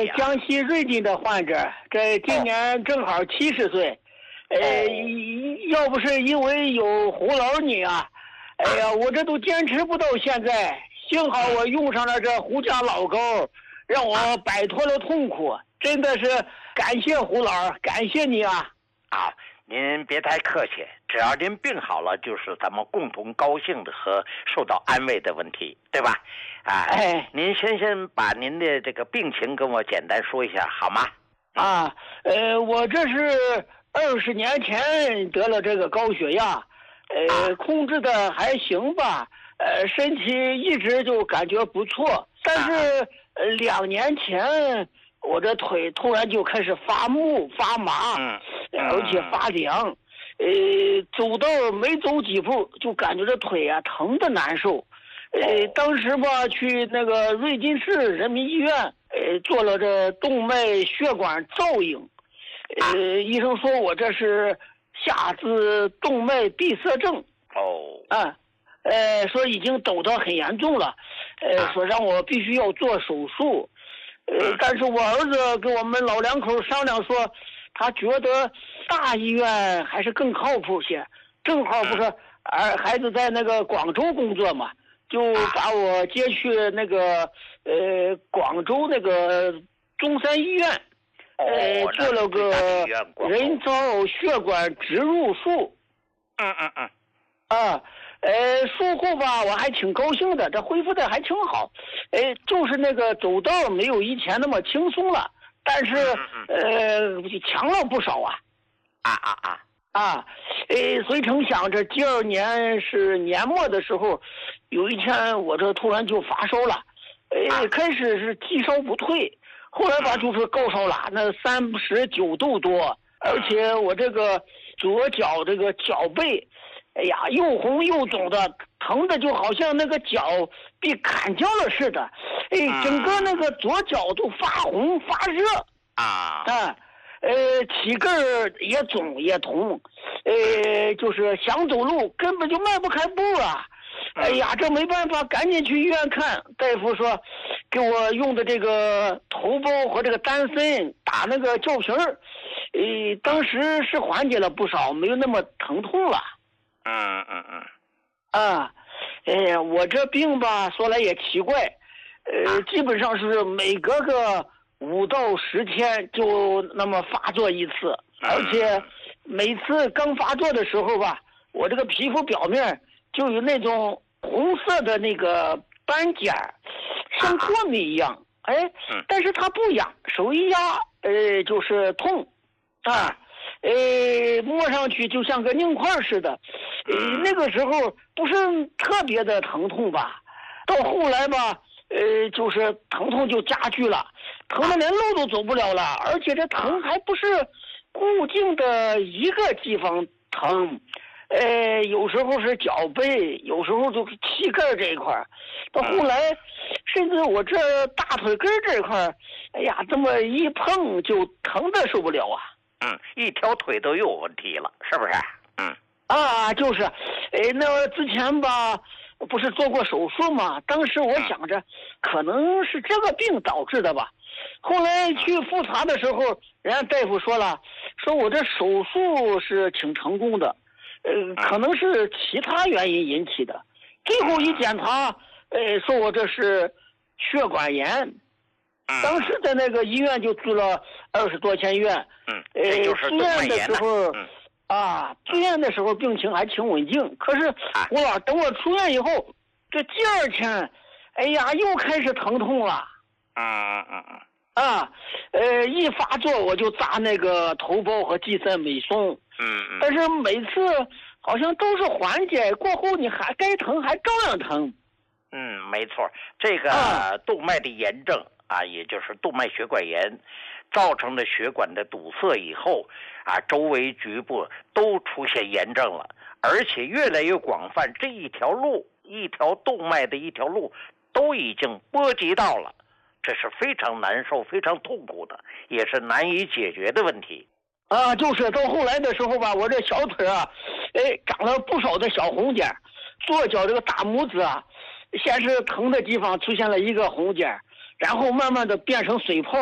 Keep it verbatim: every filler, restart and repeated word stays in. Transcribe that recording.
呃，江西瑞金的患者，这今年正好七十岁。哦、呃，要不是因为有胡老你啊，哎呀，我这都坚持不到现在。幸好我用上了这胡家老膏，让我摆脱了痛苦。真的是感谢胡老，感谢你啊！ 啊，您别太客气，只要您病好了，就是咱们共同高兴的和受到安慰的问题，对吧？啊， 哎， 您先先把您的这个病情跟我简单说一下好吗？ 啊，呃，我这是二十年前得了这个高血压，呃，控制的还行吧，呃，身体一直就感觉不错，但是呃两年前我这腿突然就开始发木发麻， 嗯， 而且发凉，呃，走到没走几步就感觉这腿啊疼的难受。呃，当时吧，去那个瑞金市人民医院，呃，做了这动脉血管造影，呃，医生说我这是下肢动脉闭塞症。 哦。 啊，呃，说已经抖得很严重了，呃，说让我必须要做手术，呃，但是我儿子跟我们老两口商量说，他觉得大医院还是更靠谱些，正好不是儿孩子在那个广州工作嘛。就把我接去那个呃广州那个中山医院，呃做了个人造血管植入术。 嗯嗯嗯。 啊，呃术后吧，我还挺高兴的，这恢复的还挺好。呃，就是那个走道没有以前那么轻松了，但是呃强了不少啊。 啊啊啊！ 啊，呃，谁成想这第二年是年末的时候，有一天我这突然就发烧了，呃，开始是低烧不退，后来吧就是高烧了，那三十九度多，而且我这个左脚这个脚背，哎呀，又红又肿的，疼的就好像那个脚被砍掉了似的，哎，整个那个左脚都发红发热啊啊。呃，体根儿也肿也痛，呃，就是想走路根本就迈不开步啊！哎呀，这没办法，赶紧去医院看。大夫说，给我用的这个头孢和这个丹参打那个吊瓶儿，呃，当时是缓解了不少，没有那么疼痛了。 嗯嗯嗯。 啊，哎呀，我这病吧，说来也奇怪，呃，基本上是每隔个五到十天就那么发作一次，而且每次刚发作的时候吧，我这个皮肤表面就有那种红色的那个斑点，像过敏一样。哎，但是它不痒，手一压，呃，就是痛，啊，呃，摸上去就像个硬块似的。呃，那个时候不是特别的疼痛吧，到后来吧。呃，就是疼痛就加剧了，疼的连路都走不了了，而且这疼还不是固定的一个地方疼，呃，有时候是脚背，有时候就是膝盖这一块，到后来，甚至我这大腿根这一块，哎呀，这么一碰就疼的受不了啊！ 嗯，一条腿都有问题了，是不是？嗯。 啊，就是，哎，那之前吧。不是做过手术吗？当时我想着，可能是这个病导致的吧。后来去复查的时候，人家大夫说了，说我这手术是挺成功的，呃，可能是其他原因引起的。最后一检查，呃，说我这是血管炎。当时在那个医院就住了二十多天院。 嗯， 呃，住院的时候。啊，住院的时候病情还挺稳定，可是我老等我出院以后，这第二天，哎呀，又开始疼痛了。 嗯嗯嗯嗯。 啊，呃，一发作我就扎那个头孢和地塞美松。 嗯嗯。 但是每次好像都是缓解，过后你还该疼还照样疼。 嗯，没错，这个动脉的炎症啊，也就是动脉血管炎。造成了血管的堵塞以后啊，周围局部都出现炎症了，而且越来越广泛，这一条路一条动脉的一条路都已经波及到了，这是非常难受非常痛苦的，也是难以解决的问题啊。就是到后来的时候吧，我这小腿啊，哎，长了不少的小红点，左脚这个大拇指啊，先是疼的地方出现了一个红点，然后慢慢的变成水泡。